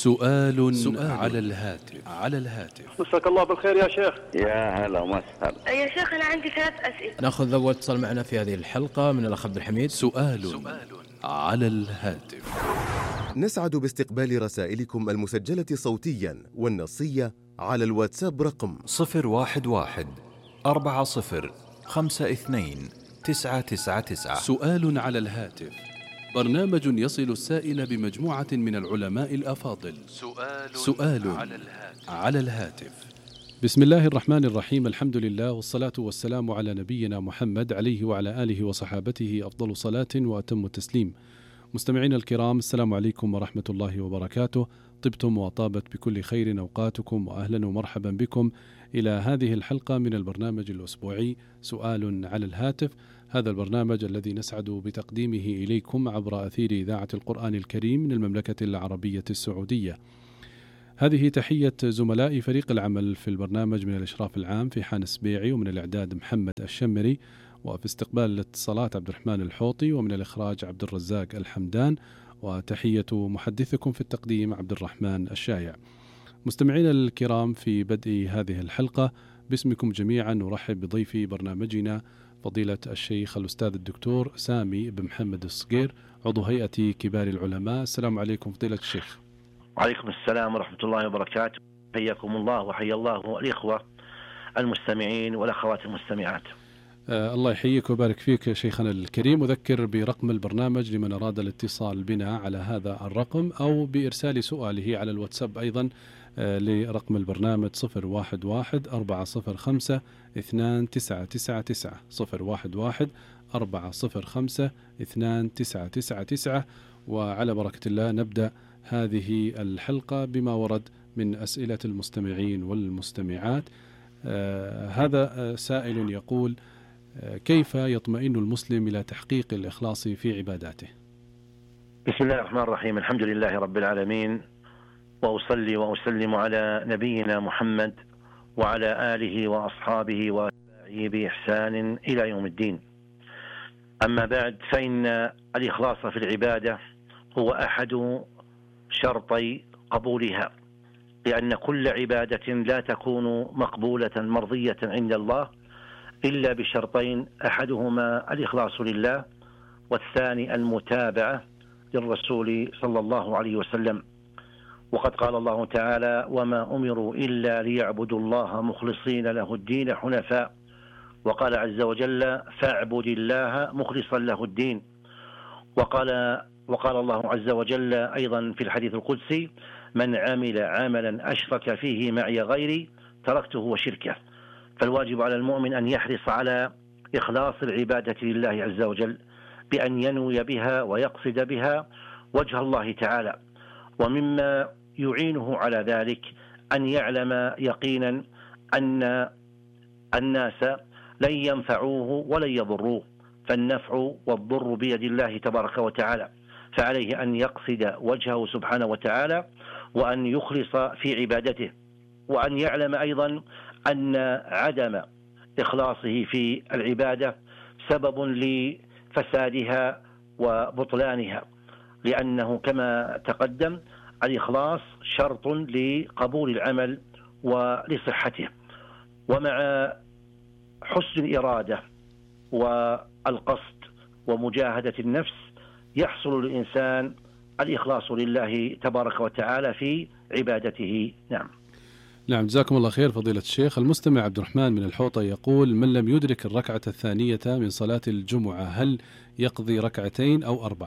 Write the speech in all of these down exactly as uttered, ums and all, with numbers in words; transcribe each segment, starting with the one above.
سؤال, سؤال على الهاتف على الهاتف مساك الله بالخير يا شيخ. يا هلا وسهلا. يا شيخ أنا عندي ثلاث أسئلة. نأخذ أول اتصال معنا في هذه الحلقة من الأخ عبد الحميد. سؤال, سؤال على الهاتف. نسعد باستقبال رسائلكم المسجلة صوتيا والنصية على الواتساب رقم صفر واحد واحد أربعة صفر خمسة اثنين تسعة تسعة تسعة. سؤال على الهاتف، برنامج يصل السائل بمجموعة من العلماء الأفاضل. سؤال, سؤال على الهاتف. على الهاتف. بسم الله الرحمن الرحيم، الحمد لله والصلاة والسلام على نبينا محمد عليه وعلى آله وصحابته أفضل صلاة وأتم تسليم. مستمعين الكرام، السلام عليكم ورحمة الله وبركاته. طبتم وطابت بكل خير أوقاتكم، وأهلا ومرحبا بكم إلى هذه الحلقة من البرنامج الأسبوعي سؤال على الهاتف. هذا البرنامج الذي نسعد بتقديمه إليكم عبر أثير إذاعة القرآن الكريم من المملكة العربية السعودية. هذه تحية زملاء فريق العمل في البرنامج من الإشراف العام في حان السبيعي، ومن الإعداد محمد الشمري، وفي استقبال الاتصالات عبد الرحمن الحوطي، ومن الإخراج عبد الرزاق الحمدان، وتحية محدثكم في التقديم عبد الرحمن الشايع. مستمعين الكرام، في بدء هذه الحلقة باسمكم جميعا نرحب بضيف برنامجنا فضيلة الشيخ الأستاذ الدكتور سامي بن محمد الصقير، عضو هيئة كبار العلماء. السلام عليكم فضيلة الشيخ. وعليكم السلام ورحمة الله وبركاته. حياكم الله وحيا الله الإخوة المستمعين والأخوات المستمعات. آه الله يحييك ويبارك فيك شيخنا الكريم. أذكر برقم البرنامج لمن أراد الاتصال بنا على هذا الرقم، أو بإرسال سؤاله على الواتساب أيضا آه لرقم البرنامج صفر واحد واحد أربعة صفر خمسة اثنان تسعة تسعة تسعة صفر واحد واحد أربعة صفر خمسة اثنان تسعة تسعة تسعة. وعلى بركة الله نبدأ هذه الحلقة بما ورد من أسئلة المستمعين والمستمعات. آه هذا سائل يقول: كيف يطمئن المسلم إلى تحقيق الإخلاص في عباداته؟ بسم الله الرحمن الرحيم، الحمد لله رب العالمين، وأصلي وأسلم على نبينا محمد وعلى آله وأصحابه وأتباعه بإحسان إلى يوم الدين. أما بعد، فإن الإخلاص في العبادة هو أحد شرطي قبولها، لأن كل عبادة لا تكون مقبولة مرضية عند الله إلا بشرطين: أحدهما الإخلاص لله، والثاني المتابعة للرسول صلى الله عليه وسلم. وقد قال الله تعالى: وما أمروا إلا ليعبدوا الله مخلصين له الدين حنفاء. وقال عز وجل: فاعبد الله مخلصا له الدين. وقال وقال الله عز وجل أيضا في الحديث القدسي: من عمل عملا أشرك فيه معي غيري تركته وشركه. فالواجب على المؤمن أن يحرص على إخلاص العبادة لله عز وجل بأن ينوي بها ويقصد بها وجه الله تعالى. ومما يعينه على ذلك أن يعلم يقينا أن الناس لن ينفعوه ولن يضروه، فالنفع والضر بيد الله تبارك وتعالى، فعليه أن يقصد وجهه سبحانه وتعالى وأن يخلص في عبادته، وأن يعلم أيضا أن عدم إخلاصه في العبادة سبب لفسادها وبطلانها، لأنه كما تقدم الإخلاص شرط لقبول العمل ولصحته. ومع حسن الإرادة والقصد ومجاهدة النفس يحصل للإنسان الإخلاص لله تبارك وتعالى في عبادته. نعم. نعم، جزاكم الله خير فضيلة الشيخ. المستمع عبد الرحمن من الحوطة يقول: من لم يدرك الركعة الثانية من صلاة الجمعة هل يقضي ركعتين أو أربع؟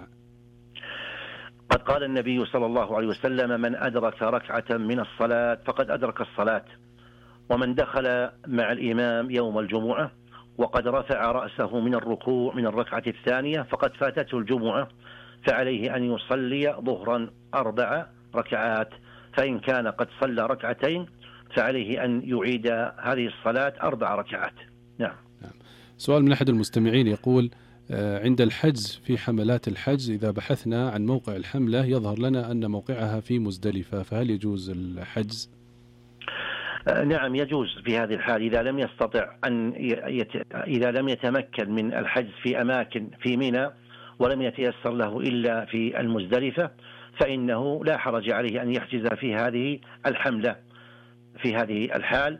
قد قال النبي صلى الله عليه وسلم: من أدرك ركعة من الصلاة فقد أدرك الصلاة. ومن دخل مع الإمام يوم الجمعة وقد رفع رأسه من الركوع من الركعة الثانية فقد فاتته الجمعة، فعليه أن يصلي ظهرا أربع ركعات. فإن كان قد صلى ركعتين فعليه أن يعيد هذه الصلاة أربع ركعات. نعم. سؤال من أحد المستمعين يقول: عند الحجز في حملات الحجز إذا بحثنا عن موقع الحملة يظهر لنا أن موقعها في مزدلفة، فهل يجوز الحجز؟ نعم، يجوز في هذه الحال إذا لم يستطع أن يت... إذا لم يتمكن من الحجز في أماكن في منى ولم يتيسر له إلا في المزدلفة، فإنه لا حرج عليه أن يحجز في هذه الحملة في هذه الحال،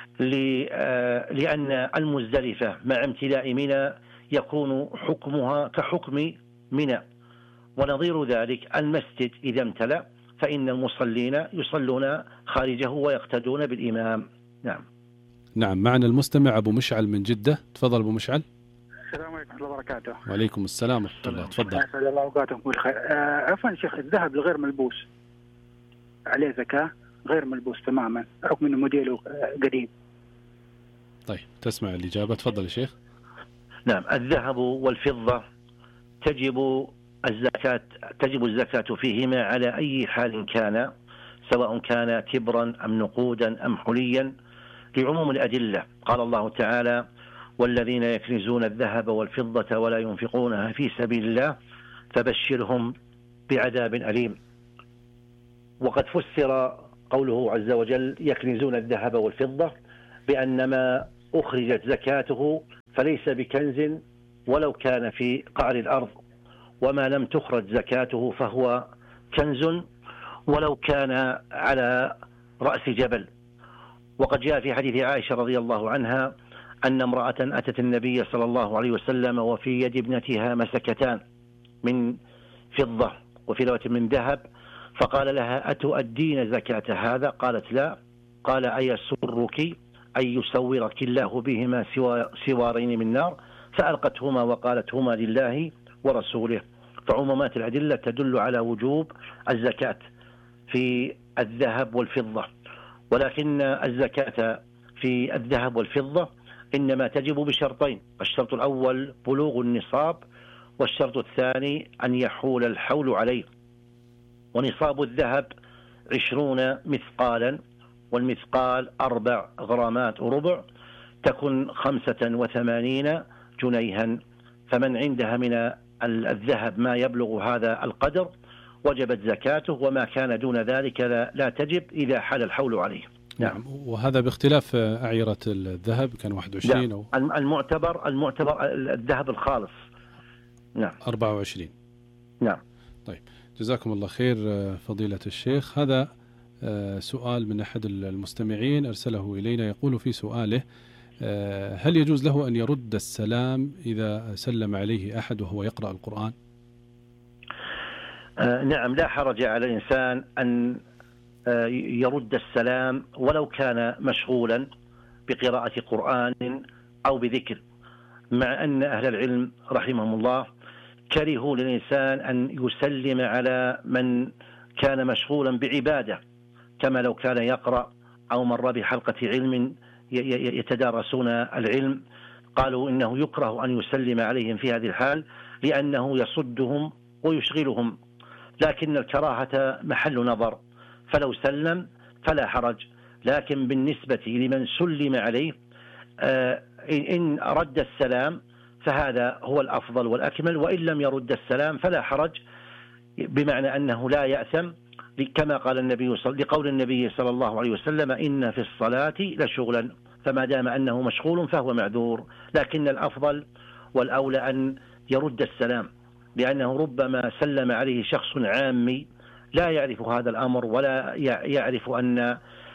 لأن المزدلفة مع امتلاء منى يكون حكمها كحكم منى، ونظير ذلك المسجد إذا امتلأ فإن المصلين يصلون خارجه ويقتدون بالإمام. نعم. نعم، معنا المستمع أبو مشعل من جدة. تفضل أبو مشعل. السلام عليكم ورحمة الله وبركاته. وعليكم السلام ورحمة الله. تفضل. أسعد الله أوقاتكم بالخير. عفوا شيخ، الذهب الغير ملبوس عليه زكاة؟ غير ملبوس تماما رغم أنه موديله قديم. طيب تسمع الإجابة. تفضل يا شيخ. نعم، الذهب والفضة تجب الزكاة تجب الزكاة فيهما على أي حال كان، سواء كان تبرا أم نقودا أم حليا، لعموم الأدلة. قال الله تعالى: والذين يكنزون الذهب والفضة ولا ينفقونها في سبيل الله فبشرهم بعذاب أليم. وقد فسر قوله عز وجل يكنزون الذهب والفضة بأن ما أخرجت زكاته فليس بكنز ولو كان في قعر الأرض، وما لم تخرج زكاته فهو كنز ولو كان على رأس جبل. وقد جاء في حديث عائشة رضي الله عنها أن امرأة أتت النبي صلى الله عليه وسلم وفي يد ابنتها مسكتان من فضة وفي رواية من ذهب، فقال لها: أتؤدين زكاة هذا؟ قالت: لا. قال: أيسرك أن يسورك الله بهما سوارين من نار؟ فألقتهما وقالت: هما لله ورسوله. فعمومات الأدلة تدل على وجوب الزكاة في الذهب والفضة، ولكن الزكاة في الذهب والفضة إنما تجب بشرطين: الشرط الأول بلوغ النصاب، والشرط الثاني أن يحول الحول عليه. ونصاب الذهب عشرون مثقالا، والمثقال أربع غرامات وربع، تكن خمسة وثمانين جنيها. فمن عندها من الذهب ما يبلغ هذا القدر وجبت زكاته، وما كان دون ذلك لا, لا تجب إذا حال الحول عليه. نعم. وهذا باختلاف أعيرة الذهب، كان واحد وعشرين أو المعتبر المعتبر الذهب الخالص. نعم، أربعة وعشرين. نعم. طيب، جزاكم الله خير فضيلة الشيخ. هذا سؤال من أحد المستمعين أرسله إلينا، يقول في سؤاله: هل يجوز له أن يرد السلام إذا سلم عليه أحد وهو يقرأ القرآن؟ آه نعم، لا حرج على الإنسان أن آه يرد السلام ولو كان مشغولا بقراءة قرآن أو بذكر، مع أن أهل العلم رحمهم الله كرهوا للإنسان أن يسلم على من كان مشغولا بعبادة، كما لو كان يقرأ أو مر بحلقة علم يتدارسون العلم. قالوا إنه يكره أن يسلم عليهم في هذه الحال لأنه يصدهم ويشغلهم، لكن الكراهة محل نظر، فلو سلم فلا حرج. لكن بالنسبة لمن سلم عليه إن رد السلام فهذا هو الأفضل والأكمل، وإن لم يرد السلام فلا حرج، بمعنى أنه لا يأثم، كما قال النبي صلى لقول النبي صلى الله عليه وسلم: إن في الصلاة لشغلا، فما دام أنه مشغول فهو معذور. لكن الأفضل والأولى أن يرد السلام، لأنه ربما سلم عليه شخص عامي لا يعرف هذا الأمر ولا يعرف أن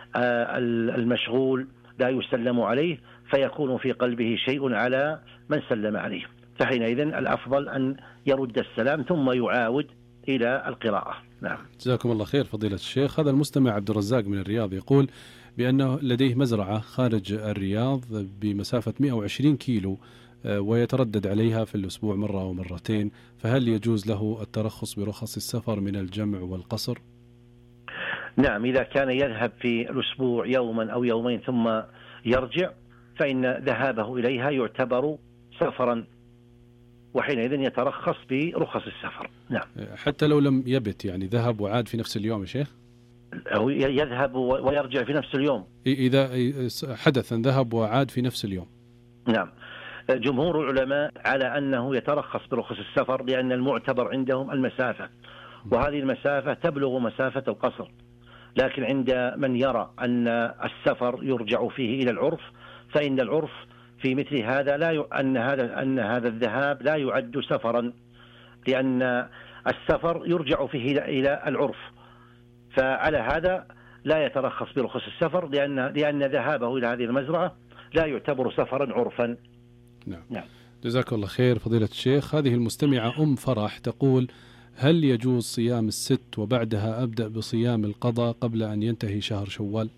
المشغول لا يسلم عليه، فيكون في قلبه شيء على من سلم عليه، فحينئذ الأفضل أن يرد السلام ثم يعاود إلى القراءة. نعم. جزاكم الله خير فضيلة الشيخ. هذا المستمع عبد الرزاق من الرياض يقول بأنه لديه مزرعة خارج الرياض بمسافة مئة وعشرين كيلو ويتردد عليها في الأسبوع مرة أو مرتين، فهل يجوز له الترخص برخص السفر من الجمع والقصر؟ نعم، إذا كان يذهب في الأسبوع يوما أو يومين ثم يرجع فإن ذهابه إليها يعتبر سفرا، وحينئذ يترخص برخص السفر. نعم. حتى لو لم يبت، يعني ذهب وعاد في نفس اليوم يا شيخ؟ أو يذهب ويرجع في نفس اليوم إذا حدث أن ذهب وعاد في نفس اليوم. نعم. جمهور العلماء على أنه يترخص برخص السفر، لأن المعتبر عندهم المسافة، وهذه المسافة تبلغ مسافة القصر. لكن عند من يرى أن السفر يرجع فيه إلى العرف، فإن العرف في مثل هذا لا ي... أن هذا أن هذا الذهاب لا يعد سفرا، لأن السفر يرجع فيه إلى العرف، فعلى هذا لا يترخص برخص السفر، لأن لأن ذهابه إلى هذه المزرعة لا يعتبر سفرا عرفا. نعم. نعم. جزاك الله خير فضيلة الشيخ. هذه المستمعة أم فرح تقول: هل يجوز صيام الست وبعدها أبدأ بصيام القضاء قبل أن ينتهي شهر شوال؟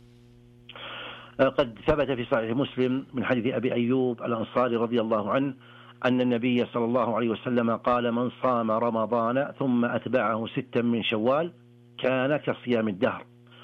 قد ثبت في صحيح مسلم من حديث أبي أيوب الأنصاري رضي الله عنه أن النبي صلى الله عليه وسلم قال: من صام رمضان ثم أتبعه ستا من شوال كان كصيام الدهر.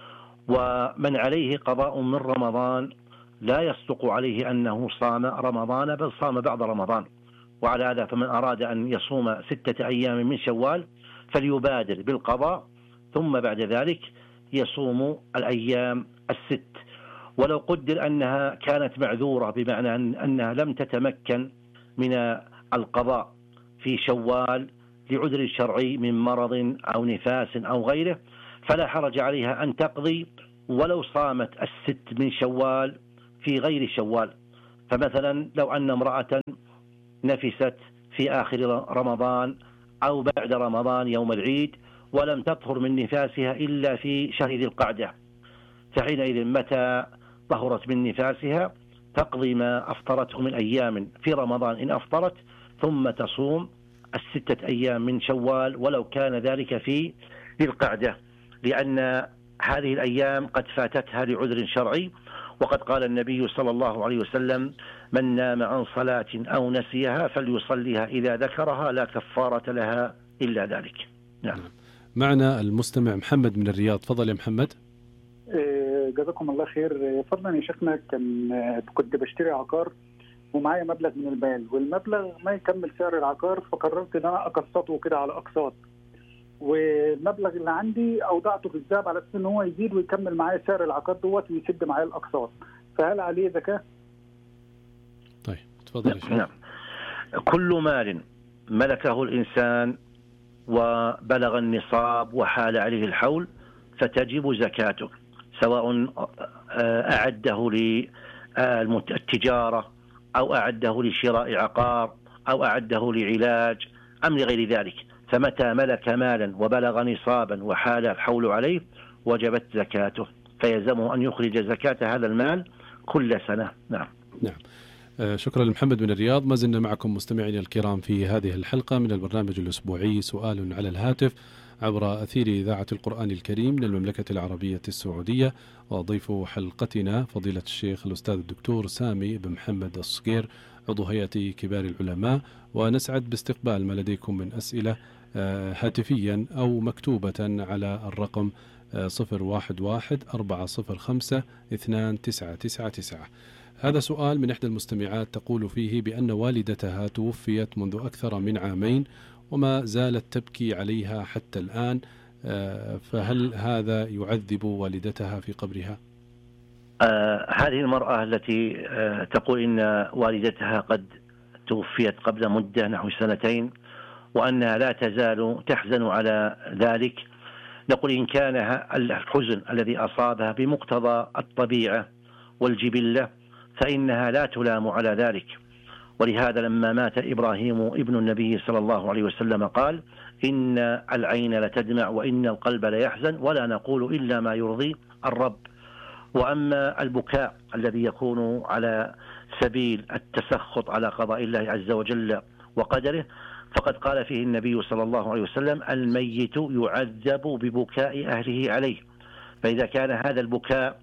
ومن عليه قضاء من رمضان لا يصدق عليه أنه صام رمضان، بل صام بعد رمضان. وعلى هذا فمن أراد أن يصوم ستة أيام من شوال فليبادر بالقضاء، ثم بعد ذلك يصوم الأيام الست. ولو قدر أنها كانت معذورة، بمعنى أنها لم تتمكن من القضاء في شوال لعذر شرعي من مرض أو نفاس أو غيره، فلا حرج عليها أن تقضي ولو صامت الست من شوال في غير شوال. فمثلا لو أن امرأة نفست في آخر رمضان أو بعد رمضان يوم العيد ولم تطهر من نفاسها إلا في شهر ذي القعدة، فحينئذ متى طهرت من نفاسها تقضي ما أفطرته من أيام في رمضان إن أفطرت، ثم تصوم الستة أيام من شوال ولو كان ذلك في ذي القعدة، لأن هذه الأيام قد فاتتها لعذر شرعي. وقد قال النبي صلى الله عليه وسلم: من نام عن صلاة أو نسيها فليصليها إذا ذكرها لا كفارة لها إلا ذلك. نعم. معنا المستمع محمد من الرياض. تفضل يا محمد. جزاكم الله خير. فضلا يا شيخنا، كان كنت بشتري عقار ومعايا مبلغ من المال، والمبلغ ما يكمل سعر العقار، فقررت ان انا اقسطه كده على اقساط، والمبلغ اللي عندي اودعته في الذهب على اساس ان هو يزيد ويكمل معايا سعر العقار دوت ويسد معايا الاقساط، فهل عليه زكاة؟ طيب تفضل يا شيخ. نعم. كل مال ملكه الإنسان وبلغ النصاب وحال عليه الحول فتجب زكاته، سواء أعده للتجارة أو أعده لشراء عقار أو أعده لعلاج أم لغير ذلك. فمتى ملك مالا وبلغ نصابا وحال الحول عليه وجبت زكاته، فيلزمه أن يخرج زكاة هذا المال كل سنة. نعم. نعم. شكرا لمحمد من الرياض. ما زلنا معكم مستمعينا الكرام في هذه الحلقة من البرنامج الأسبوعي سؤال على الهاتف عبر أثير إذاعة القرآن الكريم من المملكة العربية السعودية، وضيف حلقتنا فضيلة الشيخ الأستاذ الدكتور سامي بن محمد الصقير عضو هيئة كبار العلماء. ونسعد باستقبال ما لديكم من أسئلة هاتفيا أو مكتوبة على الرقم صفر واحد واحد أربعة صفر خمسة اثنان تسعة تسعة تسعة. هذا سؤال من إحدى المستمعات تقول فيه بأن والدتها توفيت منذ أكثر من عامين وما زالت تبكي عليها حتى الآن، فهل هذا يعذب والدتها في قبرها؟ آه هذه المرأة التي آه تقول إن والدتها قد توفيت قبل مدة نحو سنتين وأنها لا تزال تحزن على ذلك، نقول إن كان الحزن الذي أصابها بمقتضى الطبيعة والجبلة فإنها لا تلام على ذلك. ولهذا لما مات إبراهيم ابن النبي صلى الله عليه وسلم قال: إن العين لتدمع وإن القلب ليحزن ولا نقول إلا ما يرضي الرب. وأما البكاء الذي يكون على سبيل التسخط على قضاء الله عز وجل وقدره فقد قال فيه النبي صلى الله عليه وسلم: الميت يعذب ببكاء أهله عليه. فإذا كان هذا البكاء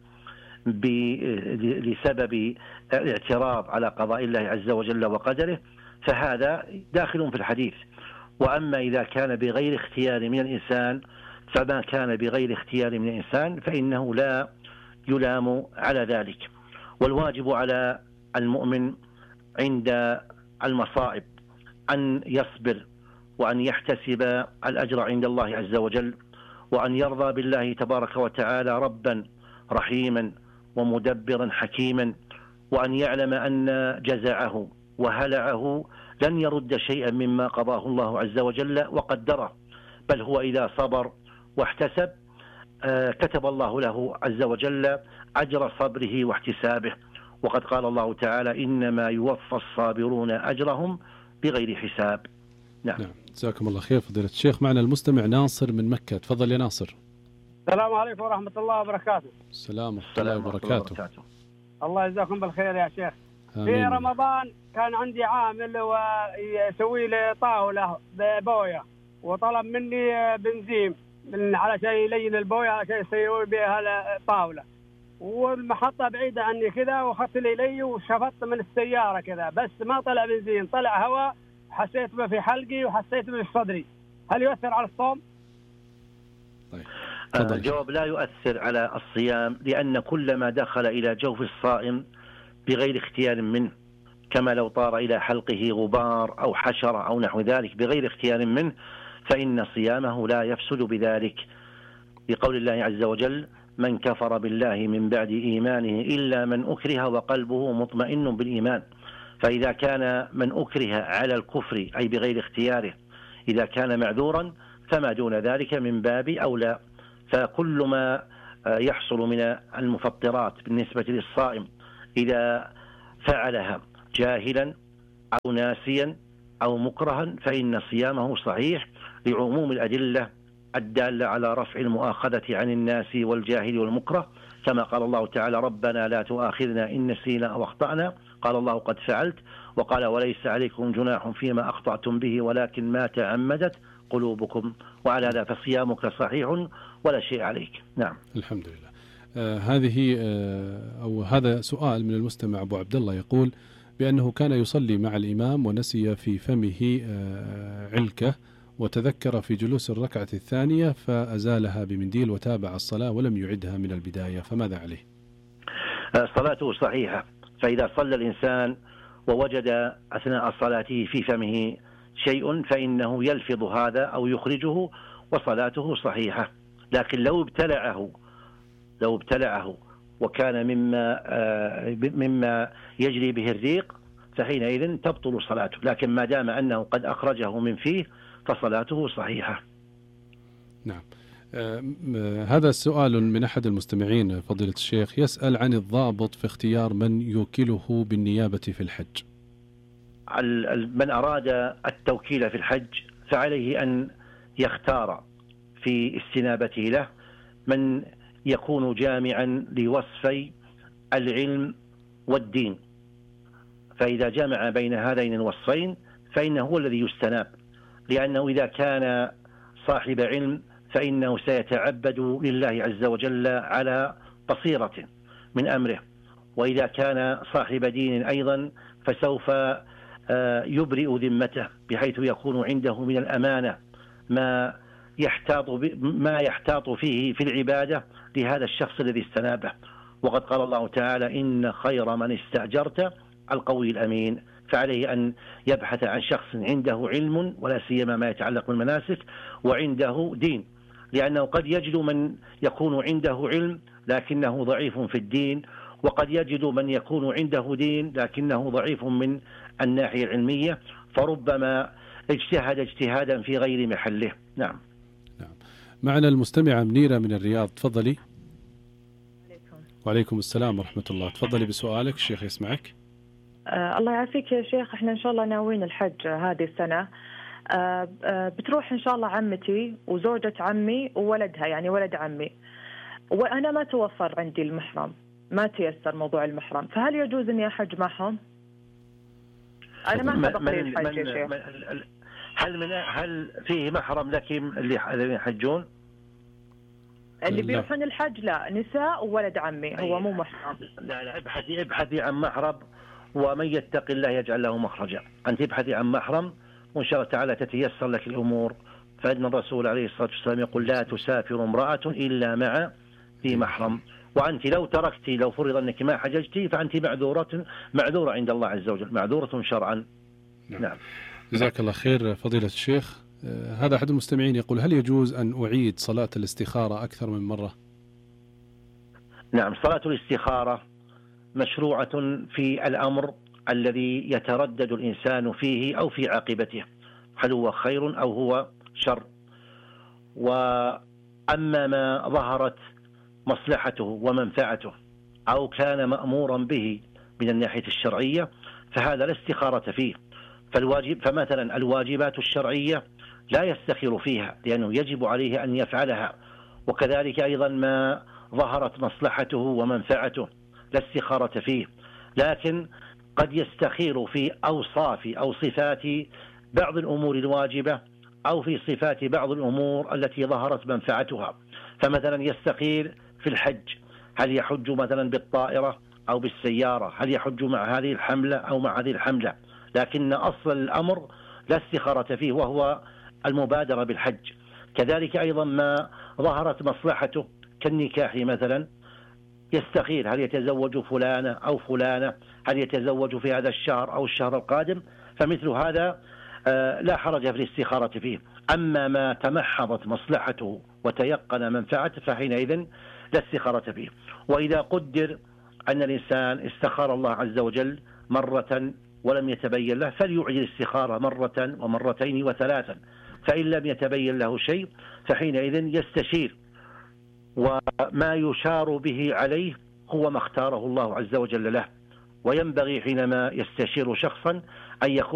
لسبب الاعتراض على قضاء الله عز وجل وقدره فهذا داخل في الحديث. وأما إذا كان بغير اختيار من الإنسان فما كان بغير اختيار من الإنسان فإنه لا يلام على ذلك. والواجب على المؤمن عند المصائب أن يصبر وأن يحتسب الأجر عند الله عز وجل، وأن يرضى بالله تبارك وتعالى ربا رحيما ومدبرا حكيما، وأن يعلم أن جزعه وهلعه لن يرد شيئا مما قضاه الله عز وجل وقدره، بل هو إذا صبر واحتسب كتب الله له عز وجل أجر صبره واحتسابه. وقد قال الله تعالى: إنما يوفى الصابرون أجرهم بغير حساب. نعم. نعم. جزاكم الله خير فضيلة الشيخ. معنا المستمع ناصر من مكة. تفضل يا ناصر. السلام عليكم ورحمة الله وبركاته. السلام ورحمة الله وبركاته. الله يجزاكم بالخير يا شيخ. في رمضان كان عندي عامل ويسوي لي طاولة ببوية، وطلب مني بنزين من على شيء يلين البوية على شيء يسوي بها الطاولة، والمحطة بعيدة عني كذا، وخدت لي لي وشفطت من السيارة كذا، بس ما طلع بنزين، طلع هواء، حسيت به في حلقي وحسيت به في صدري. هل يؤثر على الصوم؟ طيب. الجواب لا يؤثر على الصيام، لأن كل ما دخل إلى جوف الصائم بغير اختيار منه، كما لو طار إلى حلقه غبار أو حشرة أو نحو ذلك بغير اختيار منه، فإن صيامه لا يفسد بذلك، لقول الله عز وجل: من كفر بالله من بعد إيمانه إلا من أكره وقلبه مطمئن بالإيمان. فإذا كان من أكره على الكفر أي بغير اختياره إذا كان معذورا، فما دون ذلك من باب أولى. فكل ما يحصل من المفطرات بالنسبة للصائم إذا فعلها جاهلا أو ناسيا أو مكرها فإن صيامه صحيح، لعموم الأدلة الدالة على رفع المؤاخذة عن الناس والجاهل والمكره، كما قال الله تعالى: ربنا لا تؤاخذنا إن نسينا أو أخطأنا، قال الله: قد فعلت، وقال: وليس عليكم جناح فيما أخطأتم به ولكن ما تعمدت قلوبكم، وعلى هذا فصيامك صحيح ولا شيء عليك. نعم. الحمد لله. آه هذه آه أو هذا سؤال من المستمع أبو عبد الله، يقول بأنه كان يصلي مع الإمام ونسي في فمه آه علكة، وتذكر في جلوس الركعة الثانية فأزالها بمنديل وتابع الصلاة ولم يعدها من البداية، فماذا عليه؟ صلاته صحيحة. فإذا صلى الإنسان ووجد أثناء صلاته في فمه شيء فإنه يلفظ هذا أو يخرجه وصلاته صحيحة. لكن لو ابتلعه لو ابتلعه وكان مما مما يجري به الريق فحينئذ تبطل صلاته، لكن ما دام أنه قد أخرجه من فيه فصلاته صحيحة. نعم. آه هذا السؤال من أحد المستمعين فضيلة الشيخ، يسأل عن الضابط في اختيار من يوكله بالنيابة في الحج. من أراد التوكيل في الحج فعليه أن يختار في استنابته له من يكون جامعا لوصفي العلم والدين، فإذا جمع بين هذين الوصفين فإنه هو الذي يستناب، لأنه إذا كان صاحب علم فإنه سيتعبد لله عز وجل على بصيرة من أمره، وإذا كان صاحب دين أيضا فسوف يبرئ ذمته بحيث يكون عنده من الأمانة ما يحتاط ما يحتاط فيه في العبادة لهذا الشخص الذي استنابه. وقد قال الله تعالى: إن خير من استأجرت القوي الأمين. فعليه أن يبحث عن شخص عنده علم ولا سيما ما يتعلق بالمناسك وعنده دين، لأنه قد يجد من يكون عنده علم لكنه ضعيف في الدين، وقد يجد من يكون عنده دين لكنه ضعيف من الناحية العلمية، فربما اجتهد اجتهادا في غير محله. نعم. نعم. معنا المستمعة منيرة من الرياض. تفضلي. عليكم. وعليكم السلام ورحمة الله. تفضلي بسؤالك، الشيخ يسمعك. آه الله يعافيك يا شيخ، احنا ان شاء الله ناويين الحج هذه السنة. آه آه بتروح ان شاء الله عمتي وزوجة عمي وولدها، يعني ولد عمي، وانا ما توفر عندي المحرم، ما تيسر موضوع المحرم، فهل يجوز اني احج معهم؟ انا ما سبق لي الحج يا شيخ. هل من هل فيه محرم لك اللي يحجون؟ اللي بيروحون الحج لا، نساء وولد عمي، هو مو محرم. لا لا ابحثي ابحثي عن محرم، ومن يتق الله يجعل له مخرجا. أنت ابحثي عن محرم وإن شاء الله تعالى تتيسر لك الأمور. فإن الرسول عليه الصلاة والسلام يقول: لا تسافر امرأة إلا مع ذي محرم. وأنت لو تركتي، لو فرض أنك ما حججتي فأنت معذورة معذورة عند الله عز وجل، معذورة شرعا. نعم. نعم. جزاك الله خير فضيلة الشيخ. آه هذا أحد المستمعين يقول: هل يجوز أن أعيد صلاة الاستخارة أكثر من مرة؟ نعم. صلاة الاستخارة مشروعة في الأمر الذي يتردد الإنسان فيه أو في عاقبته، هل هو خير أو هو شر. وأما ما ظهرت مصلحته ومنفعته أو كان مأمورا به من الناحية الشرعية فهذا لا استخارة فيه. فالواجب فمثلا الواجبات الشرعية لا يستخير فيها لأنه يجب عليه أن يفعلها. وكذلك أيضا ما ظهرت مصلحته ومنفعته لا استخارة فيه، لكن قد يستخير في أوصاف أو صفات بعض الأمور الواجبة أو في صفات بعض الأمور التي ظهرت منفعتها. فمثلا يستخير في الحج، هل يحج مثلا بالطائرة أو بالسيارة، هل يحج مع هذه الحملة أو مع هذه الحملة، لكن أصل الأمر لا استخارة فيه وهو المبادرة بالحج. كذلك أيضا ما ظهرت مصلحته كالنكاح مثلا، يستخير هل يتزوج فلانة أو فلانة، هل يتزوج في هذا الشهر أو الشهر القادم، فمثل هذا لا حرج في الاستخارة فيه. أما ما تمحضت مصلحته وتيقن منفعته فحينئذ لا استخارة فيه. وإذا قدر أن الإنسان استخار الله عز وجل مرة ولم يتبين له فليعيد الاستخارة مرة ومرتين وثلاثا، فإن لم يتبين له شيء فحينئذ يستشير، وما يشار به عليه هو ما اختاره الله عز وجل له. وينبغي حينما يستشير شخصا أن يكون